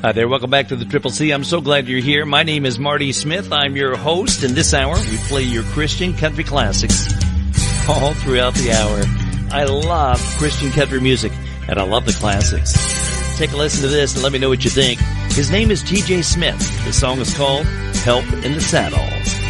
Hi there, welcome back to the Triple C. I'm so glad you're here. My name is Marty Smith. I'm your host, and this hour we play your Christian country classics all throughout the hour. I love Christian country music, and I love the classics. Take a listen to this and let me know what you think. His name is T.J. Smith. The song is called Help in the Saddle.